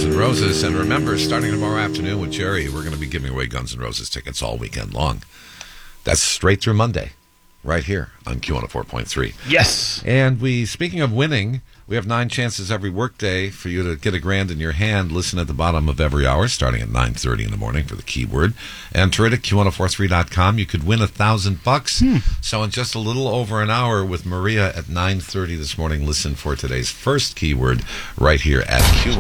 Guns N' Roses. And remember, starting tomorrow afternoon with Jerry, we're going to be giving away Guns N' Roses tickets all weekend long. That's straight through Monday, right here on Q104.3. Yes. And speaking of winning, we have 9 chances every workday for you to get $1,000 in your hand. Listen at the bottom of every hour, starting at 9:30 in the morning for the keyword. Enter it at Q1043.com. You could win $1,000. So in just a little over an hour with Maria at 9:30 this morning, listen for today's first keyword right here at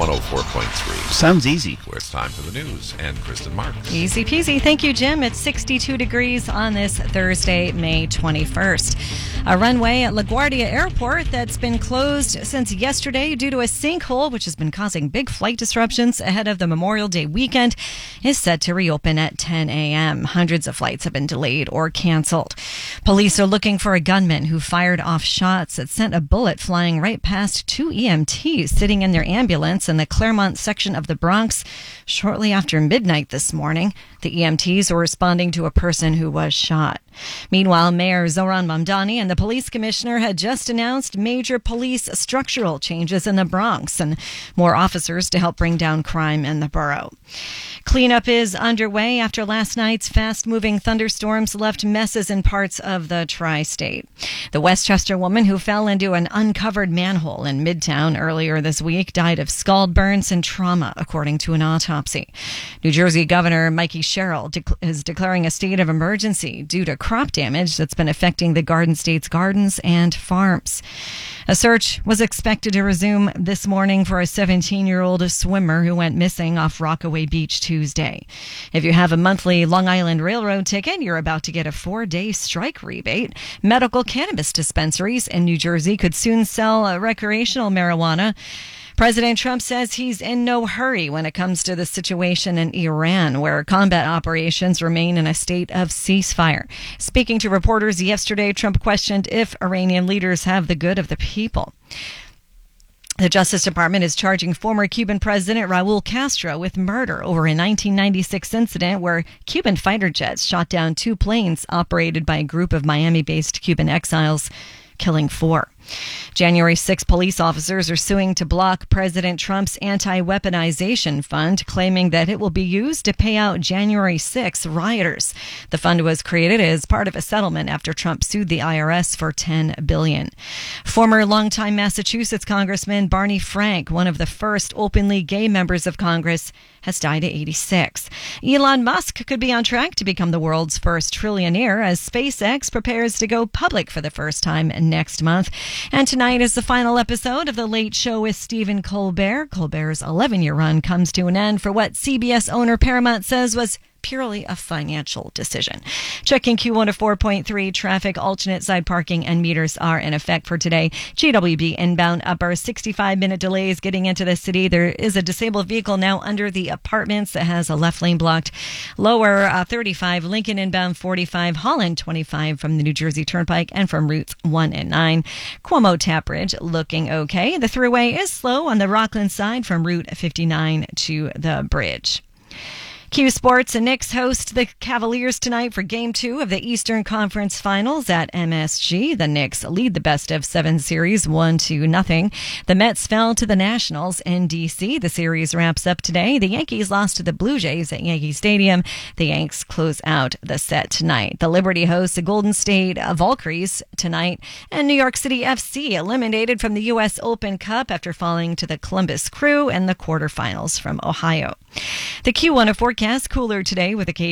Q104.3. Sounds easy. Where it's time for the news and Kristen Marks. Easy peasy. Thank you, Jim. It's 62 degrees on this Thursday, May 21st. A runway at LaGuardia Airport that's been closed since yesterday due to a sinkhole, which has been causing big flight disruptions ahead of the Memorial Day weekend, is set to reopen at 10 a.m. Hundreds of flights have been delayed or canceled. Police are looking for a gunman who fired off shots that sent a bullet flying right past 2 EMTs sitting in their ambulance in the Claremont section of the Bronx shortly after midnight this morning. The EMTs were responding to a person who was shot. Meanwhile, Mayor Zohran Mamdani and the police commissioner had just announced major police structural changes in the Bronx and more officers to help bring down crime in the borough. Cleanup is underway after last night's fast-moving thunderstorms left messes in parts of the tri-state. The Westchester woman who fell into an uncovered manhole in Midtown earlier this week died of scald burns and trauma, according to an autopsy. New Jersey Governor Mikey Sherrill is declaring a state of emergency due to crop damage that's been affecting the Garden State's gardens and farms. A search was expected to resume this morning for a 17-year-old swimmer who went missing off Rockaway Beach Tuesday. If you have a monthly Long Island Railroad ticket, you're about to get a 4-day strike rebate. Medical cannabis dispensaries in New Jersey could soon sell recreational marijuana. President Trump says he's in no hurry when it comes to the situation in Iran, where combat operations remain in a state of ceasefire. Speaking to reporters yesterday, Trump questioned if Iranian leaders have the good of the people. The Justice Department is charging former Cuban President Raul Castro with murder over a 1996 incident where Cuban fighter jets shot down 2 planes operated by a group of Miami-based Cuban exiles, killing 4. January 6 police officers are suing to block President Trump's anti-weaponization fund, claiming that it will be used to pay out January 6 rioters. The fund was created as part of a settlement after Trump sued the IRS for $10 billion. Former longtime Massachusetts Congressman Barney Frank, one of the first openly gay members of Congress, has died at 86. Elon Musk could be on track to become the world's first trillionaire as SpaceX prepares to go public for the first time next month. And tonight is the final episode of The Late Show with Stephen Colbert. Colbert's 11-year run comes to an end for what CBS owner Paramount says was purely a financial decision. Checking Q104.3 traffic, alternate side parking and meters are in effect for today. GWB inbound upper 65-minute delays getting into the city. There is a disabled vehicle now under the apartments that has a left lane blocked. Lower 35, Lincoln inbound 45, Holland 25 from the New Jersey Turnpike and from routes 1 and 9. Cuomo Tap Bridge looking okay. The thruway is slow on the Rockland side from Route 59 to the bridge. Q Sports, the Knicks host the Cavaliers tonight for Game 2 of the Eastern Conference Finals at MSG. The Knicks lead the best-of-7 series 1-0. The Mets fell to the Nationals in D.C. The series wraps up today. The Yankees lost to the Blue Jays at Yankee Stadium. The Yanks close out the set tonight. The Liberty hosts the Golden State Valkyries tonight. And New York City FC eliminated from the U.S. Open Cup after falling to the Columbus Crew in the quarterfinals from Ohio. The Q1 forecast cooler today with a